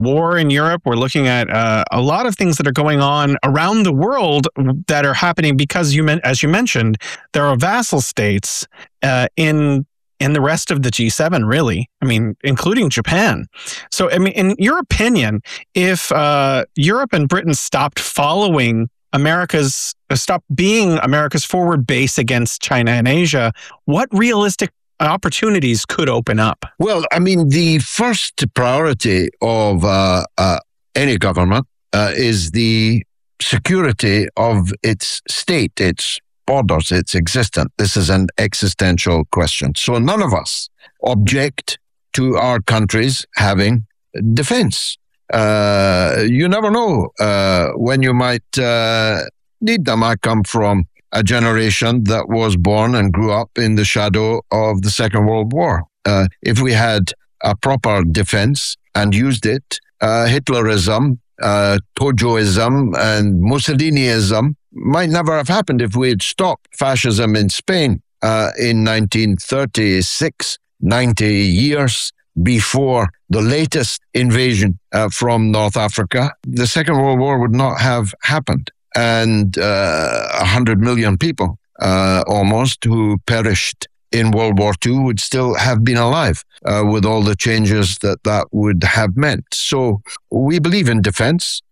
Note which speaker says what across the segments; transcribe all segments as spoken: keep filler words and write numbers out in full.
Speaker 1: war in Europe. We're looking at uh, a lot of things that are going on around the world that are happening because, you men- as you mentioned, there are vassal states uh, in in the rest of the G seven, really. I mean, including Japan. So, I mean, in your opinion, if uh, Europe and Britain stopped following America's, uh, stopped being America's forward base against China and Asia, what realistic opportunities could open up?
Speaker 2: Well, I mean, the first priority of uh, uh, any government uh, is the security of its state, its borders, its existence. This is an existential question. So none of us object to our countries having defense. Uh, you never know uh, when you might uh, need them. I come from a generation that was born and grew up in the shadow of the Second World War. Uh, if we had a proper defense and used it, uh, Hitlerism, uh, Tojoism, and Mussoliniism might never have happened if we had stopped fascism in Spain uh, in nineteen thirty-six, ninety years before the latest invasion uh, from North Africa. The Second World War would not have happened. And uh, one hundred million people, uh, almost, who perished in World War Two would still have been alive uh, with all the changes that that would have meant. So we believe in defense.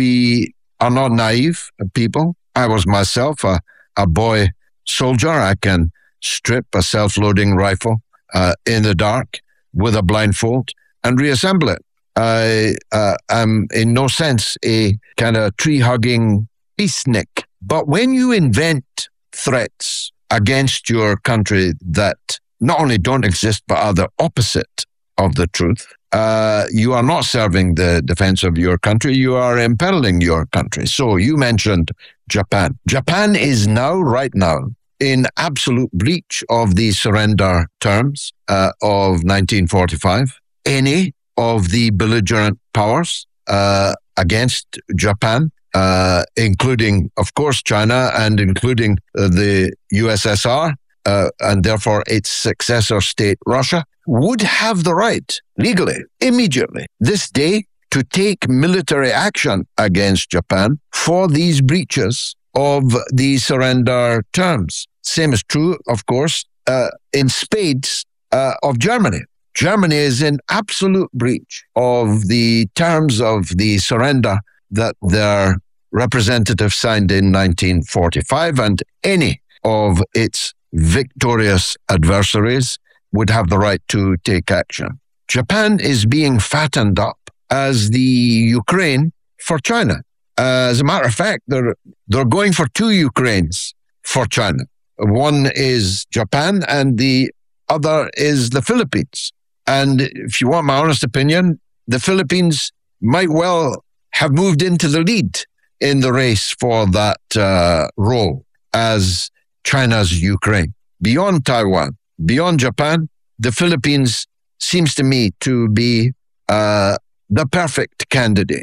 Speaker 2: We are not naive people. I was myself a, a boy soldier. I can strip a self-loading rifle uh, in the dark with a blindfold and reassemble it. I uh, am in no sense a kind of tree-hugging peacenik. But when you invent threats against your country that not only don't exist but are the opposite of the truth, uh, you are not serving the defense of your country, you are imperiling your country. So you mentioned Japan. Japan is now, right now, in absolute breach of the surrender terms uh, of nineteen forty-five. Any of the belligerent powers uh, against Japan, uh, including, of course, China and including uh, the U S S R, uh, and therefore its successor state, Russia, would have the right, legally, immediately, this day, to take military action against Japan for these breaches of the surrender terms. Same is true, of course, uh, in spades uh, of Germany. Germany is in absolute breach of the terms of the surrender that their representative signed in nineteen forty-five, and any of its victorious adversaries would have the right to take action. Japan is being fattened up as the Ukraine for China. As a matter of fact, they're, they're going for two Ukraines for China. One is Japan and the other is the Philippines. And if you want my honest opinion, the Philippines might well have moved into the lead in the race for that uh, role as China's Ukraine. Beyond Taiwan, beyond Japan, the Philippines seems to me to be uh, the perfect candidate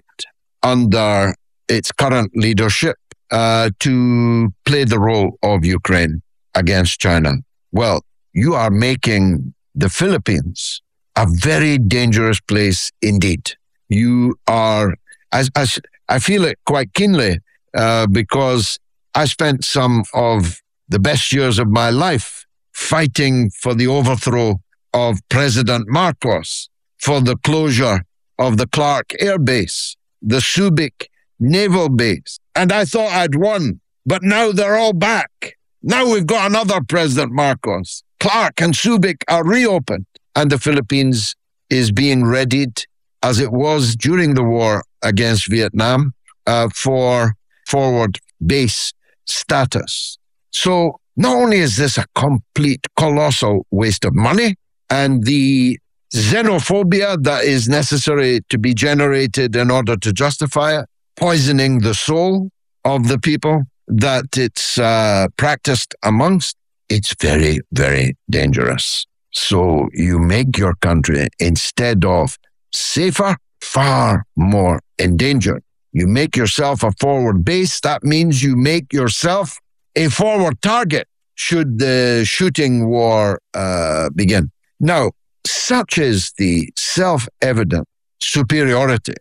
Speaker 2: under its current leadership uh, to play the role of Ukraine against China. Well, you are making the Philippines a very dangerous place indeed. You are, as, as I feel it quite keenly uh, because I spent some of the best years of my life fighting for the overthrow of President Marcos, for the closure of the Clark Air Base, the Subic Naval Base. And I thought I'd won, but now they're all back. Now we've got another President Marcos. Clark and Subic are reopened, and the Philippines is being readied, as it was during the war against Vietnam, uh, for forward base status. So not only is this a complete colossal waste of money, and the xenophobia that is necessary to be generated in order to justify it, poisoning the soul of the people that it's uh, practiced amongst, it's very, very dangerous. So you make your country, instead of safer, far more endangered. You make yourself a forward base. That means you make yourself a forward target should the shooting war uh, begin. Now, such is the self-evident superiority